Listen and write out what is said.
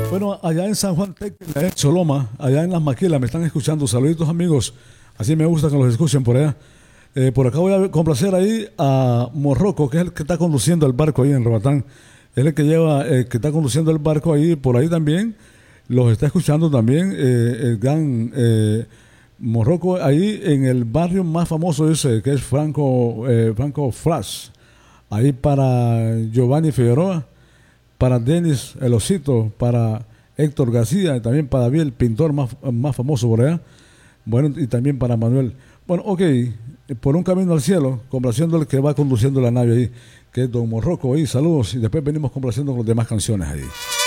Bueno, allá en San Juan Tecla, Choloma, allá en Las Maquilas, me están escuchando. Saluditos, amigos. Así me gusta que los escuchen por allá. Por acá voy a complacer ahí a Morroco, que es el que está conduciendo el barco ahí en Roatán. Es el que lleva, que está conduciendo el barco ahí, por ahí también. Los está escuchando también el gran Morroco ahí en el barrio más famoso ese, que es Franco Flash. Ahí para Giovanni Figueroa, para Denis El Osito, para Héctor García, y también para David, el pintor más famoso por allá. Bueno, y también para Manuel. Bueno, ok, por un camino al cielo, complaciendo el que va conduciendo la nave ahí, que es Don Morroco ahí, saludos, y después venimos complaciendo con las demás canciones ahí.